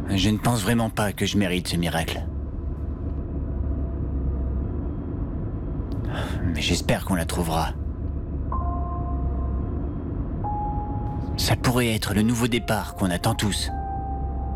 Je ne pense vraiment pas que je mérite ce miracle. Mais j'espère qu'on la trouvera. Ça pourrait être le nouveau départ qu'on attend tous.